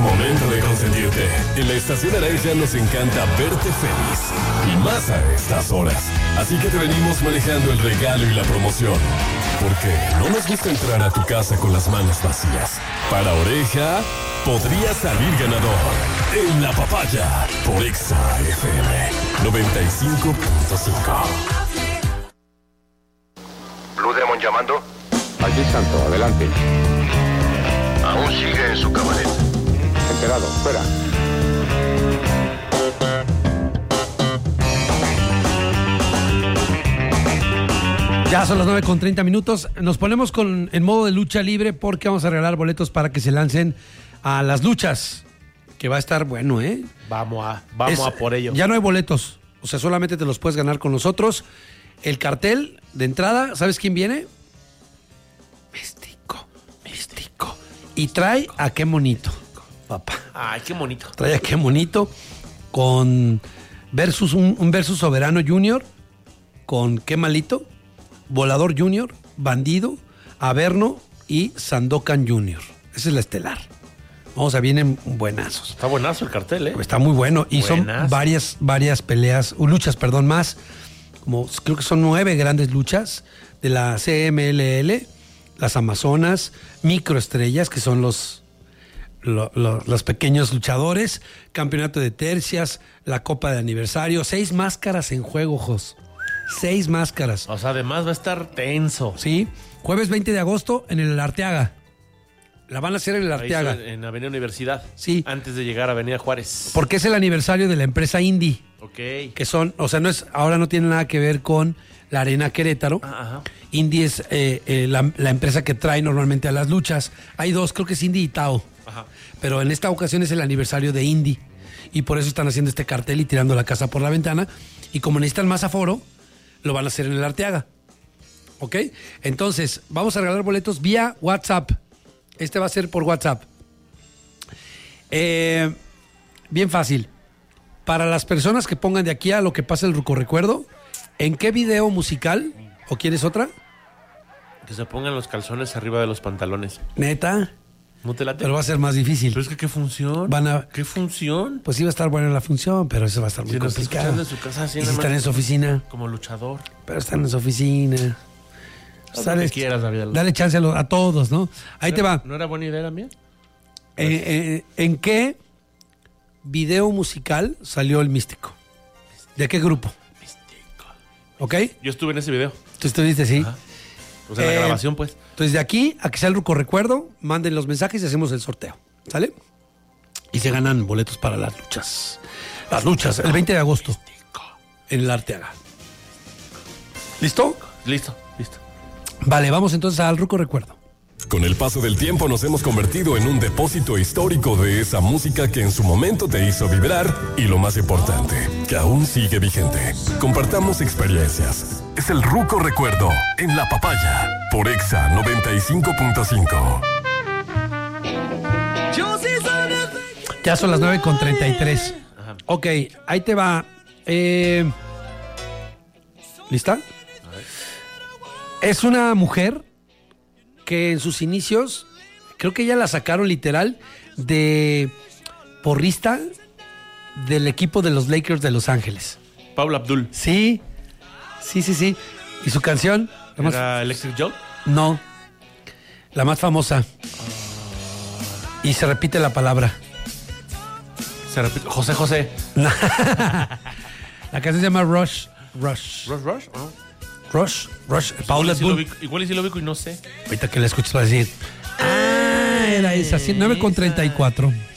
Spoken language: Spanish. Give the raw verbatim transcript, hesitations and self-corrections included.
momento de consentirte. En la Estación Naranja nos encanta verte feliz. Y más a estas horas. Así que te venimos manejando el regalo y la promoción. Porque no nos gusta entrar a tu casa con las manos vacías. Para Oreja, podría salir ganador. En La Papaya, por Exa F M noventa y cinco punto cinco. Blue Demon llamando. Aquí Santo, adelante. Aún sigue en su camioneta. Enterado, fuera. Ya son las nueve con treinta minutos. Nos ponemos con en modo de lucha libre porque vamos a regalar boletos para que se lancen a las luchas. Que va a estar bueno, ¿eh? Vamos a, vamos Es, a por ello. Ya no hay boletos. O sea, solamente te los puedes ganar con nosotros. El cartel de entrada, ¿sabes quién viene? Místico, místico. Y trae a qué monito, papá. Ay, qué bonito. Trae a qué monito con versus un, un versus Soberano Junior, con qué malito, Volador Junior, Bandido, Averno y Sandokan Junior. Esa es la estelar. Vamos a vienen buenazos. Está buenazo el cartel, ¿eh? Está muy bueno. Y Buenazo. son varias, varias peleas, uh, luchas, perdón, más. Como creo que son nueve grandes luchas de la C M L L, las Amazonas, microestrellas, que son los, lo, lo, los pequeños luchadores, campeonato de tercias, la copa de aniversario, seis máscaras en juego, Jos. Seis máscaras. O sea, además va a estar tenso. Sí, jueves veinte de agosto en el Arteaga. La van a hacer en el Arteaga. Ahí en Avenida Universidad. Sí. Antes de llegar a Avenida Juárez. Porque es el aniversario de la empresa Indy. Ok. Que son, o sea, no es, ahora no tiene nada que ver con la Arena Querétaro. Ah, ajá. Indy es eh, eh, la, la empresa que trae normalmente a las luchas. Hay dos, creo que es Indy y Tao. Ajá. Pero en esta ocasión es el aniversario de Indy. Y por eso están haciendo este cartel y tirando la casa por la ventana. Y como necesitan más aforo, lo van a hacer en el Arteaga. ¿Ok? Entonces, vamos a regalar boletos vía WhatsApp. Este va a ser por WhatsApp. Eh, bien fácil. Para las personas que pongan de aquí a lo que pasa el Ruco Recuerdo, ¿en qué video musical? ¿O quieres otra? Que se pongan los calzones arriba de los pantalones. Neta. ¿No te late? Pero va a ser más difícil. Pero es que qué función. Van a- ¿Qué función? Pues sí va a estar buena la función, pero eso va a estar muy Si nos está complicado. escuchando en su casa así ¿Y nada si más están en su oficina? como luchador. Pero están en su oficina. Haz lo que quieras, David. Dale chance a, lo- a todos, ¿no? Ahí te va. ¿No era buena idea la mía? Eh, eh, ¿En qué video musical salió el Místico? ¿De qué grupo? Místico. ¿Ok? Yo estuve en ese video. Tú estuviste, sí. Ajá. O sea, en Eh, la grabación, pues. Entonces, de aquí a que sea el Ruco Recuerdo, manden los mensajes y hacemos el sorteo. ¿Sale? Y se ganan boletos para las luchas. Las luchas, el veinte de agosto. En el Arteaga. ¿Listo? Listo, listo. Vale, vamos entonces al Ruco Recuerdo. Con el paso del tiempo nos hemos convertido en un depósito histórico de esa música que en su momento te hizo vibrar y lo más importante, que aún sigue vigente. Compartamos experiencias. Es el Ruco Recuerdo en La Papaya por Exa noventa y cinco punto cinco. Ya son las nueve con treinta y tres. Ajá. Ok, ahí te va. Eh, ¿Lista? Es una mujer que en sus inicios, creo que ya la sacaron literal de porrista del equipo de los Lakers de Los Ángeles. Paula Abdul. Sí, sí, sí, sí. ¿Y su canción? La más- ¿Era Electric Joe? No, la más famosa. Y se repite la palabra. Se repite. José José. La canción se llama Rush. Rush. ¿Rush Rush? Oh. Rush. Rush. Paula Igual y sí lo Abdul. ubico- Igual y sí lo ubico y no sé. Ahorita que la escuches va a decir. Ah, era esa. Sí, nueve con treinta y cuatro.